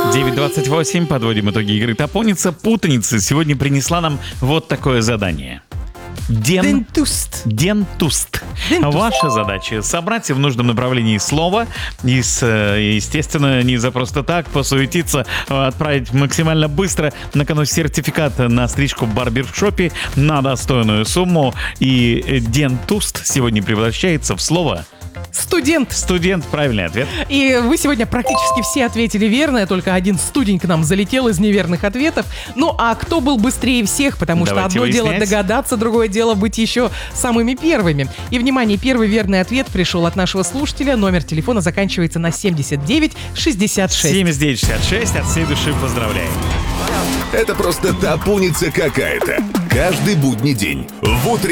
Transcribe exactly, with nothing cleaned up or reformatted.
девять двадцать восемь. Подводим итоги игры «Топоница». Путаница сегодня принесла нам вот такое задание. Ден... Дентуст. Дентуст. Дентуст. Ваша задача — собрать в нужном направлении слово и, с, естественно, не за просто так посуетиться, отправить максимально быстро. На кону сертификат на стрижку в барбершопе на достойную сумму. И дентуст сегодня превращается в слово... Студент. Студент, правильный ответ. И вы сегодня практически все ответили верно, только один студень к нам залетел из неверных ответов. Ну а кто был быстрее всех? Потому Давайте что одно выяснять. дело догадаться, другое дело быть еще самыми первыми. И, внимание, первый верный ответ пришел от нашего слушателя. Номер телефона заканчивается на семьдесят девять шестьдесят шесть. семьдесят девять шестьдесят шесть. От всей души поздравляем. Это просто топоница какая-то. Каждый будний день в утре